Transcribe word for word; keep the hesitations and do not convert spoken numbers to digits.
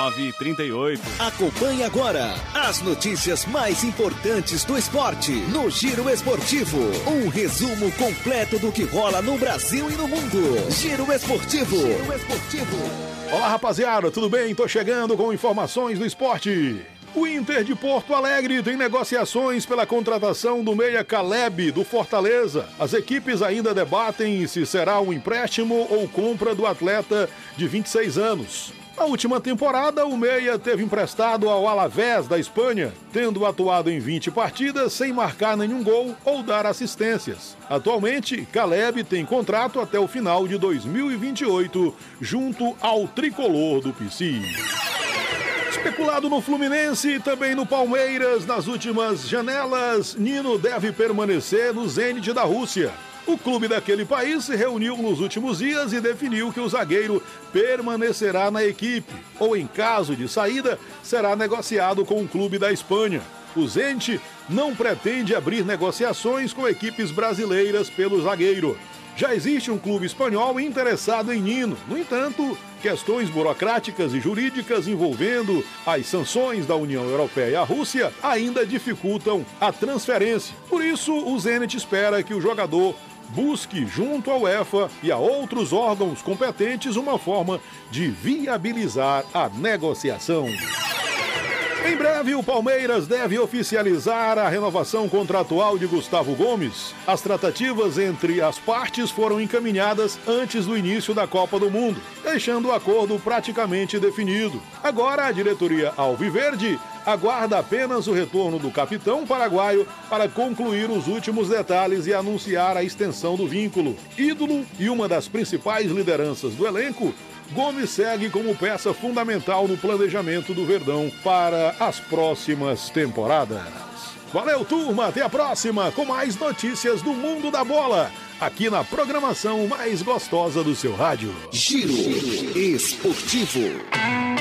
nove três oito. Acompanhe agora as notícias mais importantes do esporte no Giro Esportivo. Um resumo completo do que rola no Brasil e no mundo. Giro Esportivo. Giro Esportivo. Olá, rapaziada, tudo bem? Tô chegando com informações do esporte. O Inter de Porto Alegre tem negociações pela contratação do meia Caleb do Fortaleza. As equipes ainda debatem se será um empréstimo ou compra do atleta de vinte e seis anos. Na última temporada, o meia teve emprestado ao Alavés da Espanha, tendo atuado em vinte partidas sem marcar nenhum gol ou dar assistências. Atualmente, Caleb tem contrato até o final de dois mil e vinte e oito, junto ao tricolor do P C. Especulado no Fluminense e também no Palmeiras nas últimas janelas, Nino deve permanecer no Zenit da Rússia. O clube daquele país se reuniu nos últimos dias e definiu que o zagueiro permanecerá na equipe, ou em caso de saída, será negociado com o clube da Espanha. O Zenit não pretende abrir negociações com equipes brasileiras pelo zagueiro. Já existe um clube espanhol interessado em Nino. No entanto, questões burocráticas e jurídicas envolvendo as sanções da União Europeia e a Rússia ainda dificultam a transferência. Por isso, o Zenit espera que o jogador busque junto à UEFA e a outros órgãos competentes uma forma de viabilizar a negociação. Em breve, o Palmeiras deve oficializar a renovação contratual de Gustavo Gomes. As tratativas entre as partes foram encaminhadas antes do início da Copa do Mundo, deixando o acordo praticamente definido. Agora, a diretoria alviverde aguarda apenas o retorno do capitão paraguaio para concluir os últimos detalhes e anunciar a extensão do vínculo. Ídolo e uma das principais lideranças do elenco, Gomes segue como peça fundamental no planejamento do Verdão para as próximas temporadas. Valeu, turma! Até a próxima com mais notícias do mundo da bola, aqui na programação mais gostosa do seu rádio. Giro Esportivo.